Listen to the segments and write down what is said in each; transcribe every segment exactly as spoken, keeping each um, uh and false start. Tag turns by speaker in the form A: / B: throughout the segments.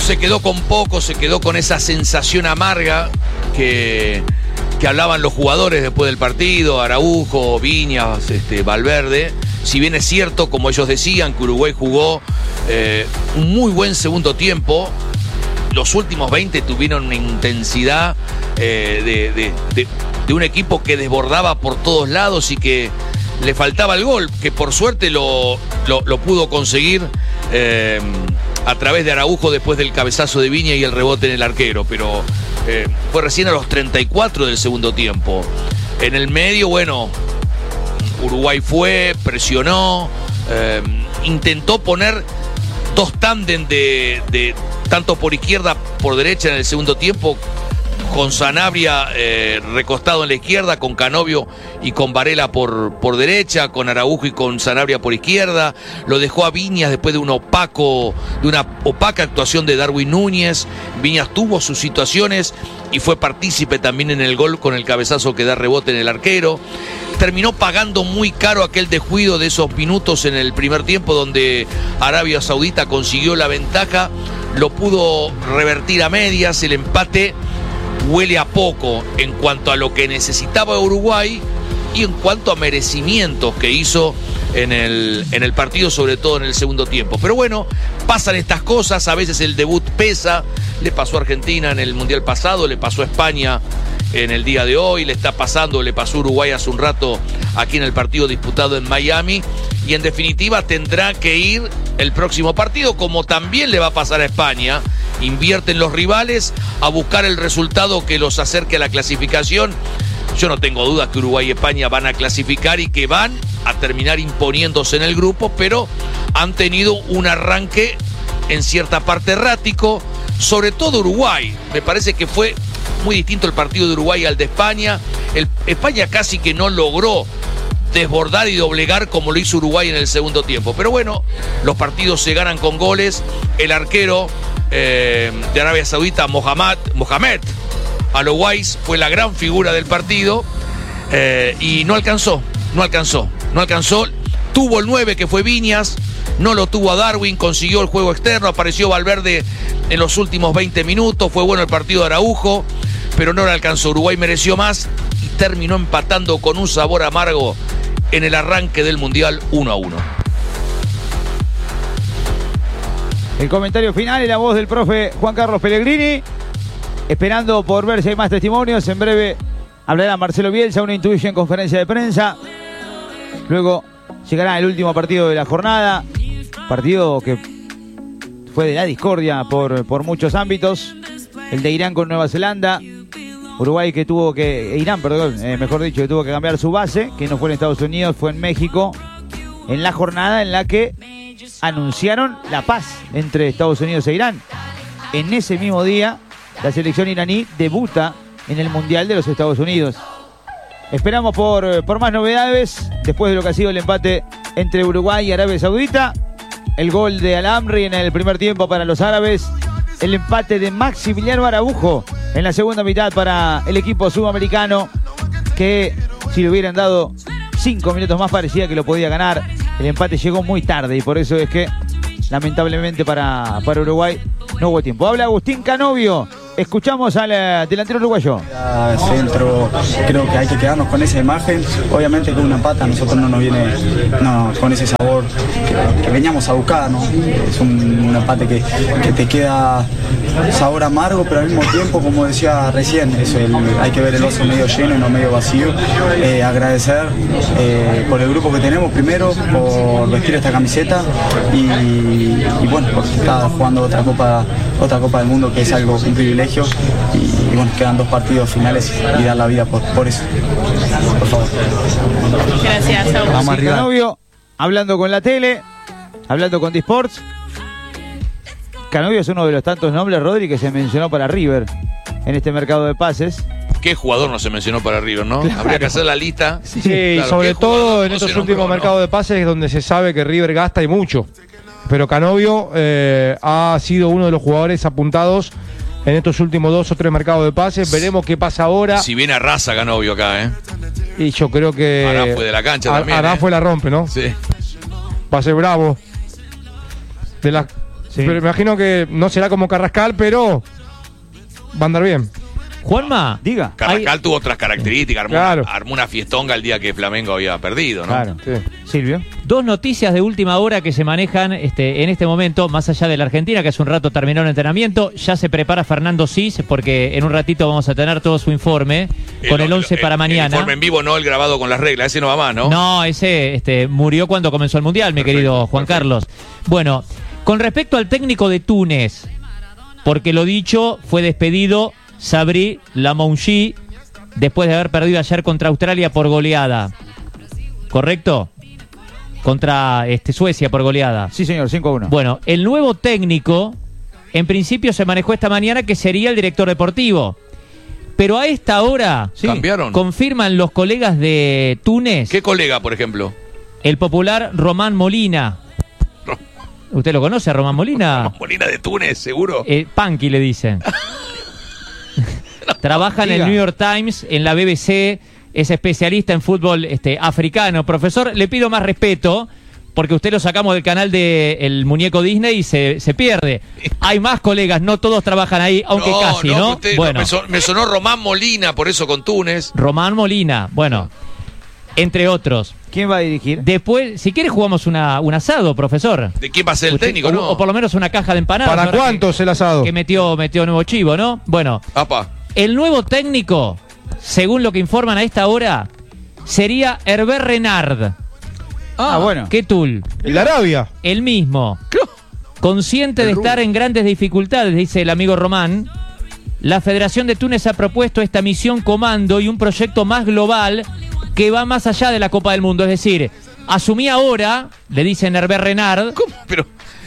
A: se quedó con poco, se quedó con esa sensación amarga que, que hablaban los jugadores después del partido, Araujo, Viñas, este, Valverde. Si bien es cierto, como ellos decían, que Uruguay jugó eh, un muy buen segundo tiempo, los últimos veinte tuvieron una intensidad eh, de, de, de, de un equipo que desbordaba por todos lados y que le faltaba el gol, que por suerte lo, lo, lo pudo conseguir eh, a través de Araujo después del cabezazo de Viña y el rebote en el arquero, pero eh, fue recién a los treinta y cuatro del segundo tiempo. En el medio, bueno, Uruguay fue, presionó, eh, intentó poner dos tándem de, de tanto por izquierda, por derecha en el segundo tiempo, con Sanabria eh, recostado en la izquierda, con Canovio y con Varela por, por derecha, con Araujo y con Sanabria por izquierda. Lo dejó a Viñas después de un opaco, de una opaca actuación de Darwin Núñez. Viñas tuvo sus situaciones y fue partícipe también en el gol con el cabezazo que da rebote en el arquero. Terminó pagando muy caro aquel descuido de esos minutos en el primer tiempo donde Arabia Saudita consiguió la ventaja, lo pudo revertir a medias. El empate huele a poco en cuanto a lo que necesitaba Uruguay y en cuanto a merecimientos que hizo en el, en el partido, sobre todo en el segundo tiempo. Pero bueno, pasan estas cosas, a veces el debut pesa. Le pasó a Argentina en el Mundial pasado, le pasó a España en el día de hoy, le está pasando, le pasó a Uruguay hace un rato aquí en el partido disputado en Miami, y en definitiva tendrá que ir el próximo partido, como también le va a pasar a España. Invierten los rivales a buscar el resultado que los acerque a la clasificación. Yo no tengo dudas que Uruguay y España van a clasificar y que van a terminar imponiéndose en el grupo, pero han tenido un arranque en cierta parte errático, sobre todo Uruguay. Me parece que fue muy distinto el partido de Uruguay al de España. El, España casi que no logró desbordar y doblegar como lo hizo Uruguay en el segundo tiempo. Pero bueno, los partidos se ganan con goles. El arquero eh, de Arabia Saudita, Mohamed, Mohamed Al-Owais, fue la gran figura del partido eh, y no alcanzó, no alcanzó, no alcanzó. Tuvo el nueve, que fue Viñas, no lo tuvo a Darwin, consiguió el juego externo, apareció Valverde en los últimos veinte minutos, fue bueno el partido de Araujo, pero no le alcanzó. Uruguay mereció más y terminó empatando con un sabor amargo en el arranque del Mundial uno a uno.
B: El comentario final y la voz del profe Juan Carlos Pellegrini, esperando por ver si hay más testimonios. En breve hablará Marcelo Bielsa, una intuición en conferencia de prensa. Luego llegará el último partido de la jornada, partido que fue de la discordia por, por muchos ámbitos, el de Irán con Nueva Zelanda. Uruguay que tuvo que, Irán, perdón, eh, mejor dicho, que tuvo que cambiar su base, que no fue en Estados Unidos, fue en México, en la jornada en la que anunciaron la paz entre Estados Unidos e Irán. En ese mismo día, la selección iraní debuta en el Mundial de los Estados Unidos. Esperamos por, por más novedades después de lo que ha sido el empate entre Uruguay y Arabia Saudita. El gol de Al-Amri en el primer tiempo para los árabes. El empate de Maximiliano Araujo en la segunda mitad para el equipo sudamericano, que si le hubieran dado cinco minutos más parecía que lo podía ganar. El empate llegó muy tarde y por eso es que lamentablemente para, para Uruguay no hubo tiempo. Habla Agustín Canovio. Escuchamos al uh, delantero uruguayo.
C: Centro, creo que hay que quedarnos con esa imagen. Obviamente con una empate a nosotros no nos viene no, con ese sabor que, que veníamos a buscar, ¿no? Es un, un empate que, que te queda sabor amargo, pero al mismo tiempo, como decía recién, es el, hay que ver el vaso medio lleno y no medio vacío. Eh, agradecer eh, por el grupo que tenemos primero, por vestir esta camiseta y, y bueno, porque está jugando otra copa, otra Copa del Mundo, que es algo, un privilegio. Y, y bueno, quedan dos partidos finales y dar la vida por, por eso. Por favor.
D: Gracias, Augusto.
B: Vamos arriba. Canovio, hablando con la tele, hablando con Disports. Canovio es uno de los tantos nombres, Rodri, que se mencionó para River en este mercado de pases.
A: ¿Qué jugador no se mencionó para River, no? Claro. Habría que hacer la lista.
E: Sí, claro, sobre todo en estos últimos mercados no? de pases donde se sabe que River gasta y mucho. Pero Canovio eh, ha sido uno de los jugadores apuntados en estos últimos dos o tres mercados de pases. Veremos qué pasa ahora.
A: Si viene Arraza Canovio acá, ¿eh?
E: Y yo creo que
A: Ará fue de la cancha también.
E: Ará
A: ¿eh?
E: fue la rompe, ¿no?
A: Sí.
E: Va a ser bravo. De las
B: Sí.
E: Pero imagino que no será como Carrascal, pero va a andar bien.
F: Juanma,
B: Diga.
A: Carrascal tuvo otras características, armó,
E: Claro.
A: una, armó una fiestonga el día que Flamengo había perdido, ¿no?
B: Claro.
E: Sí.
B: Silvio.
F: dos noticias de última hora que se manejan este, en este momento, más allá de la Argentina, que hace un rato terminó el entrenamiento. Ya se prepara Fernando Cis, porque en un ratito vamos a tener todo su informe con el once para mañana.
A: El informe en vivo, no el grabado con las reglas, ese no va más, ¿no?
F: No, ese este, murió cuando comenzó el Mundial, mi
A: Perfecto,
F: querido Juan
A: perfecto.
F: Carlos. Bueno, con respecto al técnico de Túnez, porque lo dicho, fue despedido Sabri Lamouchi después de haber perdido ayer contra Australia por goleada. ¿Correcto? Contra este, Suecia por goleada.
B: Sí, señor, cinco a uno.
F: Bueno, el nuevo técnico, en principio se manejó esta mañana que sería el director deportivo. Pero a esta hora
B: Sí.
A: Cambiaron.
F: confirman los colegas de Túnez,
A: ¿Qué colega, por ejemplo?
F: el popular Román Molina. ¿Usted lo conoce a Román Molina?
A: Molina de Túnez, seguro.
F: Eh, Punky le dicen. Trabaja en el
B: Diga.
F: New York Times, en la B B C, es especialista en fútbol este, africano. Profesor, le pido más respeto, porque usted lo sacamos del canal de El Muñeco Disney y se, se pierde. Hay más colegas, no todos trabajan ahí, aunque casi, ¿no?
A: usted-
F: Bueno,
A: me, son- me sonó Román Molina, por eso con Túnez.
F: Román Molina, bueno, entre otros.
B: ¿Quién va a dirigir?
F: Después, si quiere jugamos una, un asado, profesor.
A: ¿De quién va a ser el
F: Usted-
A: técnico,
F: o,
A: no?
F: o por lo menos una caja de empanadas.
E: ¿Para
F: ahora
E: cuántos el asado?
F: Que, que metió, metió nuevo chivo, ¿no? Bueno,
A: Apa.
F: el nuevo técnico, según lo que informan a esta hora, sería Hervé Renard.
B: Ah, bueno.
F: ¿Qué tul?
E: ¿El de Arabia?
F: El mismo. Consciente de
A: El
F: estar
A: rubio.
F: en grandes dificultades, dice el amigo Román, la Federación de Túnez ha propuesto esta misión comando y un proyecto más global que va más allá de la Copa del Mundo. Es decir, asumí ahora, le dicen Hervé Renard,
A: ¿Cómo? Pero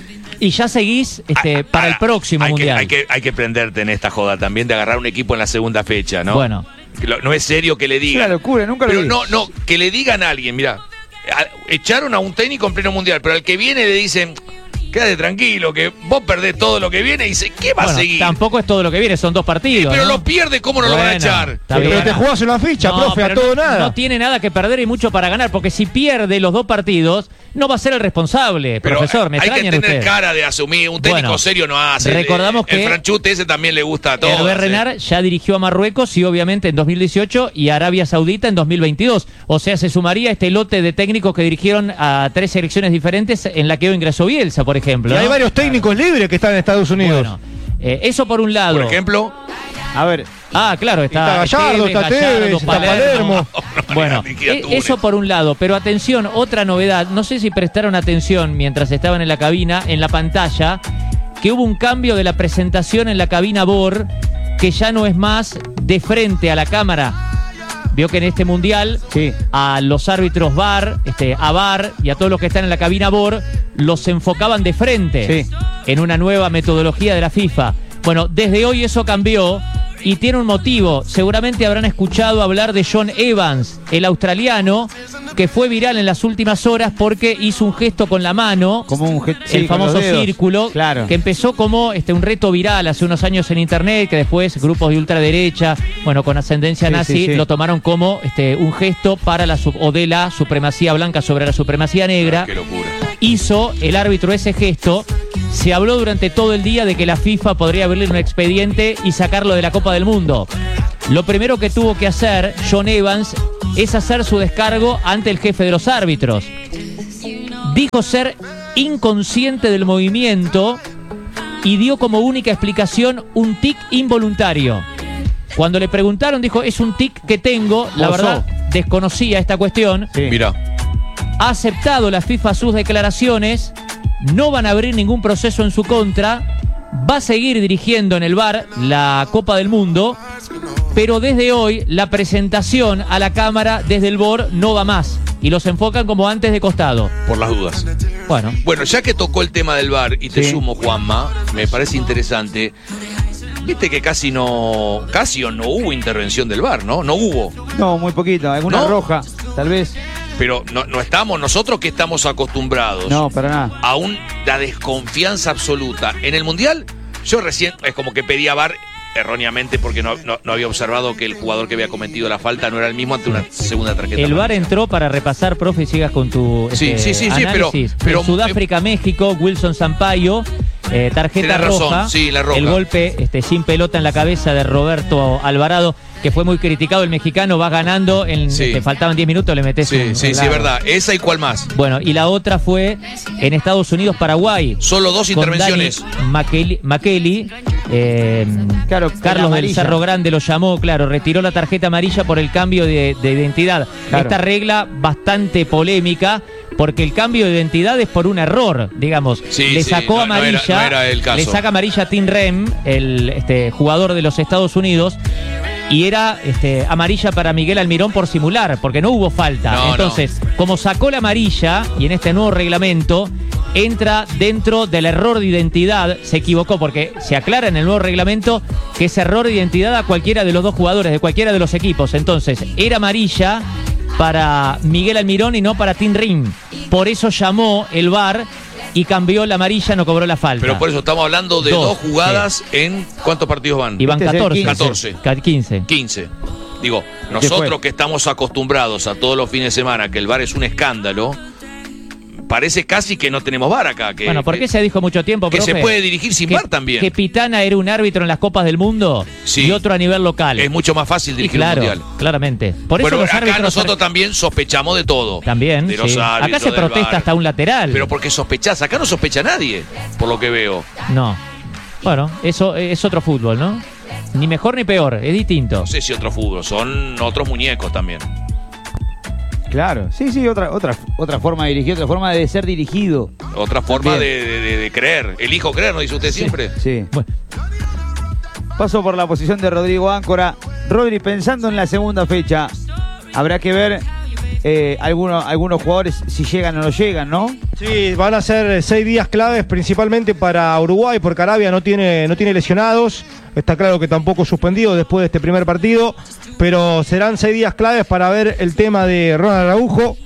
F: y ya seguís este,
A: Ah,
F: para
A: ah,
F: el próximo
A: hay
F: Mundial.
A: Que, hay, que, hay que prenderte en esta joda también de agarrar un equipo en la segunda fecha, ¿no?
F: Bueno.
A: Que lo- No es serio que le
B: Es
A: digan.
B: una locura, nunca lo
A: Pero
B: vi.
A: no, no, que le digan a alguien, mira, a- echaron a un técnico en pleno mundial, pero al que viene le dicen, quédate tranquilo, que vos perdés todo lo que viene y dice, ¿qué va
F: Bueno,
A: a seguir?
F: tampoco es todo lo que viene, son dos partidos.
A: Pero
F: ¿no?
A: lo pierde, ¿cómo no lo van a
F: Bueno,
A: echar?
F: está
E: Pero
F: bien.
E: te jugás una ficha,
F: No,
E: profe, a
F: pero
E: todo
F: no,
E: nada.
F: no tiene nada que perder y mucho para ganar, porque si pierde los dos partidos, no va a ser el responsable,
A: Pero
F: profesor. Me
A: hay que
F: extrañan
A: tener
F: ustedes.
A: cara de asumir, un técnico
F: Bueno,
A: serio no hace.
F: recordamos
A: el,
F: que
A: el franchute ese también le gusta a todos.
F: Hervé
A: ¿eh?
F: Renard ya dirigió a Marruecos y obviamente en dos mil dieciocho y a Arabia Saudita en dos mil veintidós. O sea, se sumaría este lote de técnicos que dirigieron a tres selecciones diferentes en la que hoy ingresó Bielsa, por ejemplo.
E: Y hay
F: ¿no?
E: varios técnicos libres que están en Estados Unidos.
F: Bueno, eh, eso por un lado.
A: Por ejemplo,
B: A ver,
F: Ah, claro, está,
E: Está Gallardo, está Tevez, está Palermo.
F: Bueno,
A: Liquida
F: e-
A: Túnez.
F: eso por un lado, pero atención, otra novedad, no sé si prestaron atención mientras estaban en la cabina, en la pantalla, que hubo un cambio de la presentación en la cabina B O R, que ya no es más de frente a la cámara. Vio que en este mundial
B: sí.
F: a los árbitros V A R, este, a V A R y a todos los que están en la cabina B O R, los enfocaban de frente
B: Sí.
F: en una nueva metodología de la FIFA. Bueno, desde hoy eso cambió y tiene un motivo. Seguramente habrán escuchado hablar de John Evans, el australiano, que fue viral en las últimas horas porque hizo un gesto con la mano,
B: Como un ge- sí,
F: el
B: con
F: famoso
B: los dedos.
F: círculo,
B: Claro.
F: que empezó como este, un reto viral hace unos años en internet, que después grupos de ultraderecha, bueno, con ascendencia
B: Sí,
F: nazi,
B: sí, sí.
F: lo tomaron como este, un gesto para la sub- o de la supremacía blanca sobre la supremacía negra.
A: qué locura.
F: Hizo el árbitro ese gesto. Se habló durante todo el día de que la FIFA podría abrirle un expediente y sacarlo de la Copa del Mundo. Lo primero que tuvo que hacer John Evans es hacer su descargo ante el jefe de los árbitros. Dijo ser inconsciente del movimiento y dio como única explicación un tic involuntario. Cuando le preguntaron, dijo, es un tic que tengo, la
B: Oso.
F: verdad desconocía esta cuestión.
B: Sí.
A: Mira,
F: Ha aceptado la FIFA sus declaraciones, no van a abrir ningún proceso en su contra, va a seguir dirigiendo en el V A R la Copa del Mundo, pero desde hoy la presentación a la cámara desde el V O R no va más y los enfocan como antes de costado.
A: por las dudas.
F: Bueno,
A: Bueno, ya que tocó el tema del V A R y te
B: Sí.
A: sumo, Juanma, me parece interesante. Viste que casi no, casi o no hubo intervención del V A R, ¿no? No hubo.
B: No, muy poquito. Alguna
A: ¿No?
B: roja, tal vez.
A: Pero no, no estamos, nosotros que estamos acostumbrados
B: No, para nada.
A: a un, la desconfianza absoluta. En el Mundial, yo recién, es como que pedía V A R erróneamente porque no, no, no había observado que el jugador que había cometido la falta no era el mismo ante una segunda tarjeta.
F: El V A R entró para repasar, profe, y sigas con tu
A: sí,
F: este,
A: sí, sí, sí, pero, pero
F: Sudáfrica-México, Wilson Sampaio, eh, tarjeta roja,
A: razón, sí, la roja.
F: El golpe este, sin pelota en la cabeza de Roberto Alvarado, que fue muy criticado. El mexicano va ganando, en,
A: sí.
F: este, faltaban diez minutos, le metés
A: sí,
F: un,
A: sí,
F: un
A: sí, verdad. Esa y cuál más.
F: Bueno, y la otra fue en Estados Unidos-Paraguay.
A: Solo dos intervenciones.
F: Makeli, Makeli eh,
B: claro,
F: Carlos del Cerro Grande lo llamó, claro, retiró la tarjeta amarilla por el cambio de, de identidad. Claro. Esta regla bastante polémica, porque el cambio de identidad es por un error, digamos.
A: Sí,
F: le
A: sí,
F: sacó
A: no,
F: amarilla,
A: no era, no era el caso.
F: Le saca amarilla a Tim Rem, el este, jugador de los Estados Unidos, y era este, amarilla para Miguel Almirón por simular, porque no hubo falta.
A: No,
F: Entonces,
A: no.
F: como sacó la amarilla, y en este nuevo reglamento entra dentro del error de identidad, se equivocó, porque se aclara en el nuevo reglamento que es error de identidad a cualquiera de los dos jugadores, de cualquiera de los equipos. Entonces, era amarilla para Miguel Almirón y no para Tim Rim. Por eso llamó el V A R y cambió la amarilla, no cobró la falta.
A: Pero por eso estamos hablando de dos, dos jugadas sí. en... ¿Cuántos partidos van?
F: Y van
B: este
F: catorce.
A: catorce.
F: quince.
A: quince. Digo, nosotros que estamos acostumbrados a todos los fines de semana que el V A R es un escándalo, parece casi que no tenemos V A R acá. Que,
F: bueno, ¿por qué
A: que,
F: se dijo mucho tiempo,
A: que
F: profe?
A: se puede dirigir sin
F: que,
A: V A R también.
F: Que Pitana era un árbitro en las Copas del Mundo y otro a nivel local.
A: Es mucho más fácil dirigir
F: claro,
A: un mundial.
F: Claramente. Por eso
A: bueno,
F: los
A: acá
F: árbitros
A: nosotros también sospechamos de todo.
F: También,
A: de los
F: sí.
A: árbitros,
F: acá se protesta
A: V A R.
F: hasta un lateral.
A: Pero porque sospechás, acá no sospecha nadie, por lo que veo.
F: No. Bueno, eso es otro fútbol, ¿no? Ni mejor ni peor, es distinto.
A: No sé si otro fútbol, son otros muñecos también.
B: Claro, sí, sí, otra, otra, otra forma de dirigir, otra forma de ser dirigido.
A: Otra forma de, de, de creer. Elijo creer, ¿no dice usted
B: sí,
A: siempre?
B: Sí.
F: Bueno.
B: Paso por la posición de Rodrigo Áncora. Rodri, pensando en la segunda fecha, habrá que ver eh, algunos, algunos jugadores si llegan o no llegan, ¿no?
E: Sí, van a ser seis días claves principalmente para Uruguay, porque Arabia no tiene, no tiene lesionados. Está claro que tampoco suspendido después de este primer partido, pero serán seis días claves para ver el tema de Ronald Araujo,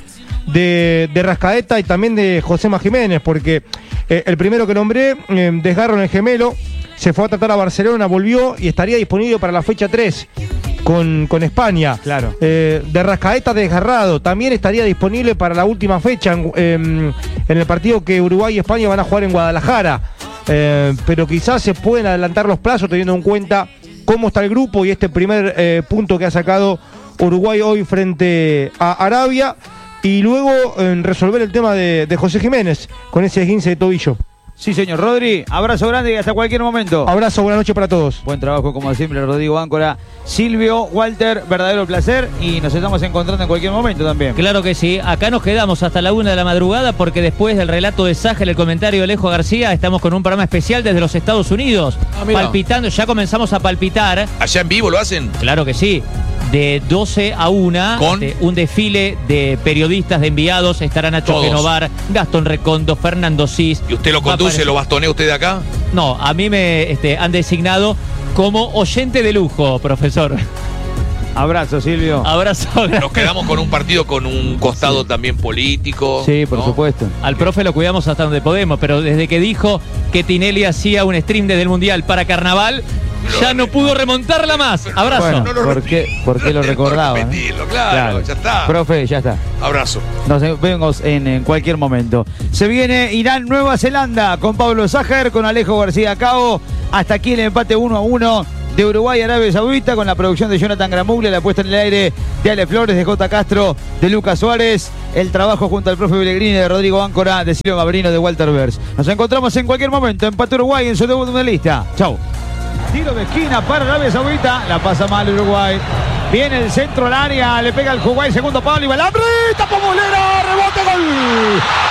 E: de, de Rascaeta y también de Josema Jiménez, porque eh, el primero que nombré, eh, desgarro en el gemelo, se fue a tratar a Barcelona, volvió y estaría disponible para la fecha tres con, con España.
B: Claro.
E: Eh, de Rascaeta desgarrado, también estaría disponible para la última fecha en, eh, en el partido que Uruguay y España van a jugar en Guadalajara. Eh, pero quizás se pueden adelantar los plazos teniendo en cuenta cómo está el grupo y este primer eh, punto que ha sacado Uruguay hoy frente a Arabia, y luego eh, resolver el tema de, de José Jiménez con ese esguince de tobillo.
B: Sí, señor. Rodri, abrazo grande y hasta cualquier momento.
E: Abrazo, buena noche para todos.
B: Buen trabajo, como siempre, Rodrigo Áncora. Silvio, Walter, verdadero placer, y nos estamos encontrando en cualquier momento también.
F: Claro que sí. Acá nos quedamos hasta la una de la madrugada, porque después del relato de Sájel, el comentario de Alejo García, estamos con un programa especial desde los Estados Unidos.
A: Ah,
F: palpitando, ya comenzamos a palpitar.
A: ¿Allá en vivo lo hacen?
F: Claro que sí. De doce a una,
A: ¿Con?
F: De un desfile de periodistas, de enviados. Estará Nacho
A: Todos.
F: Genovar, Gastón Recondo, Fernando Cis.
A: ¿Y usted lo conduce, lo bastonea usted de acá?
F: No, a mí me este, han designado como oyente de lujo, profesor.
B: Abrazo, Silvio.
F: Abrazo.
A: Nos quedamos con un partido con un costado sí. también político.
B: Sí, por
A: ¿no?
B: supuesto.
F: Al profe lo cuidamos hasta donde podemos, pero desde que dijo que Tinelli hacía un stream desde el Mundial para Carnaval, no, ya no pudo remontarla más. Abrazo.
B: Bueno,
A: no lo
B: ¿por, qué, ¿Por qué lo recordaba?
A: ¿no? Claro, claro, ya está.
B: Profe, ya está.
A: Abrazo.
B: Nos vemos en, en cualquier momento. Se viene Irán-Nueva Zelanda con Pablo Sájer, con Alejo García Cao. Hasta aquí el empate uno a uno de Uruguay Arabia Saudita, con la producción de Jonathan Gramuglia, la puesta en el aire de Ale Flores, de J. Castro, de Lucas Suárez, el trabajo junto al profe Pellegrini, de Rodrigo Áncora, de Silvio Gabrino, de Walter Vers. Nos encontramos en cualquier momento. Empate Uruguay en su debut mundialista. Chau. Tiro de esquina para Arabia Saudita. La pasa mal Uruguay. Viene el centro al área. Le pega el Uruguay. Segundo palo. Y Balambre. Tapa Molera. Rebote. Gol.